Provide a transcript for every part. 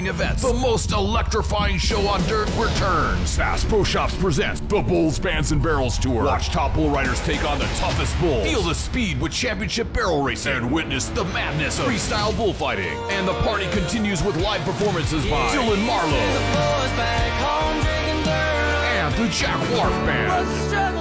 events. The most electrifying show on dirt returns. Bass Pro Shops presents the Bulls, Bands, and Barrels Tour. Watch top bull riders take on the toughest bulls. Feel the speed with championship barrel racing. And witness the madness of freestyle bullfighting. And the party continues with live performances by Dylan Marlowe and the Jack Wharf Band.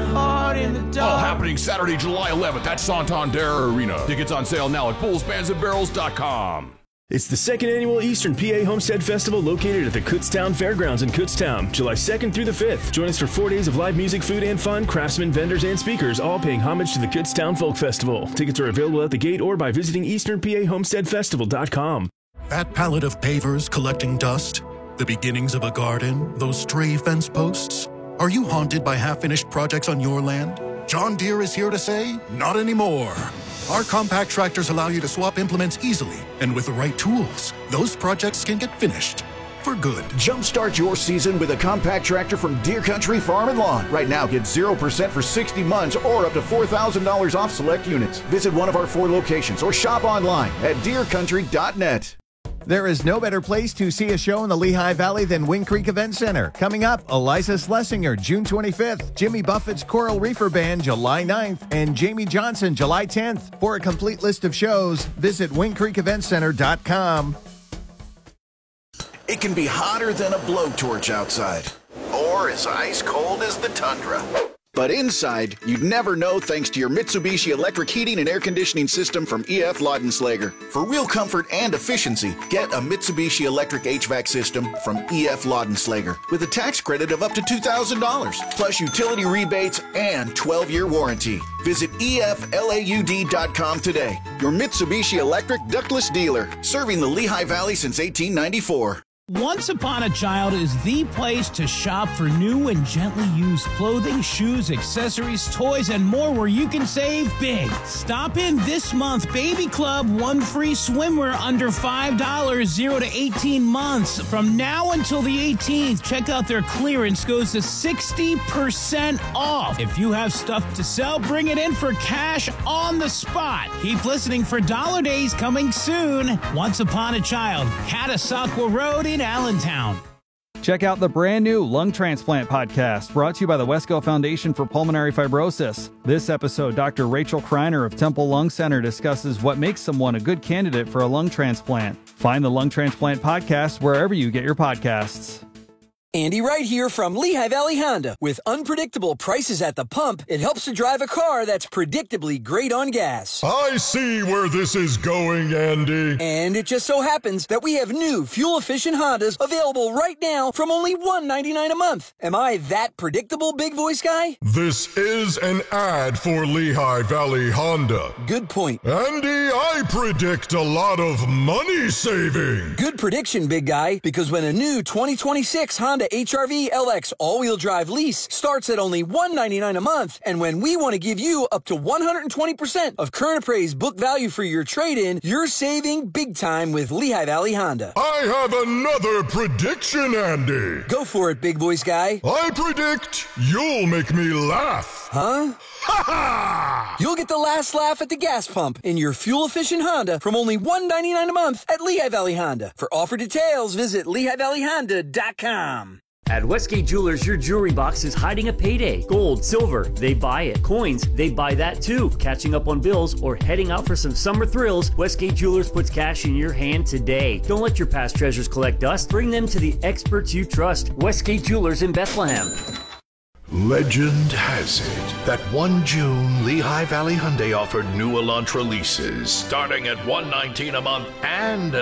All happening Saturday, July 11th at Santander Arena. Tickets on sale now at bullsbandsandbarrels.com. It's the second annual Eastern PA Homestead Festival located at the Kutztown Fairgrounds in Kutztown, July 2nd through the 5th. Join us for 4 days of live music, food, and fun, craftsmen, vendors, and speakers, all paying homage to the Kutztown Folk Festival. Tickets are available at the gate or by visiting easternpahomesteadfestival.com. That pallet of pavers collecting dust, the beginnings of a garden, those stray fence posts. Are you haunted by half-finished projects on your land? John Deere is here to say, not anymore. Our compact tractors allow you to swap implements easily, and with the right tools, those projects can get finished for good. Jumpstart your season with a compact tractor from Deere Country Farm and Lawn. Right now, get 0% for 60 months or up to $4,000 off select units. Visit one of our 4 locations or shop online at deerecountry.net. There is no better place to see a show in the Lehigh Valley than Wind Creek Event Center. Coming up, Eliza Schlesinger, June 25th, Jimmy Buffett's Coral Reefer Band, July 9th, and Jamie Johnson, July 10th. For a complete list of shows, visit windcreekeventcenter.com. It can be hotter than a blowtorch outside, or as ice cold as the tundra. But inside, you'd never know thanks to your Mitsubishi electric heating and air conditioning system from E.F. Laudenslager. For real comfort and efficiency, get a Mitsubishi electric HVAC system from E.F. Laudenslager with a tax credit of up to $2,000, plus utility rebates and 12-year warranty. Visit EFLAUD.com today. Your Mitsubishi electric ductless dealer, serving the Lehigh Valley since 1894. Once Upon a Child is the place to shop for new and gently used clothing, shoes, accessories, toys, and more where you can save big. Stop in this month. Baby Club, 1 free swimwear under $5, 0 to 18 months. From now until the 18th, check out their clearance goes to 60% off. If you have stuff to sell, bring it in for cash on the spot. Keep listening for Dollar Days coming soon. Once Upon a Child, Catasauqua Road in Allentown. Check out the brand new Lung Transplant podcast brought to you by the Wesco Foundation for Pulmonary Fibrosis. This episode, Dr. Rachel Kreiner of Temple Lung Center discusses what makes someone a good candidate for a lung transplant. Find the Lung Transplant podcast wherever you get your podcasts. Andy Wright here from Lehigh Valley Honda. With unpredictable prices at the pump, it helps to drive a car that's predictably great on gas. I see where this is going, Andy. And it just so happens that we have new fuel-efficient Hondas available right now from only $199 a month. Am I that predictable, big voice guy? This is an ad for Lehigh Valley Honda. Good point. Andy, I predict a lot of money saving. Good prediction, big guy, because when a new 2026 Honda HR-V LX all-wheel drive lease starts at only $199 a month, and when we want to give you up to 120% of current appraised book value for your trade-in, you're saving big time with Lehigh Valley Honda. I have another prediction, Andy. Go for it, big voice guy. I predict you'll make me laugh. Huh? Ha ha! You'll get the last laugh at the gas pump in your fuel-efficient Honda from only $199 a month at Lehigh Valley Honda. For offer details, visit LehighValleyHonda.com. At Westgate Jewelers, your jewelry box is hiding a payday. Gold, silver, they buy it. Coins, they buy that too. Catching up on bills or heading out for some summer thrills, Westgate Jewelers puts cash in your hand today. Don't let your past treasures collect dust. Bring them to the experts you trust. Westgate Jewelers in Bethlehem. Legend has it that 1 June, Lehigh Valley Hyundai offered new Elantra leases starting at $119 a month and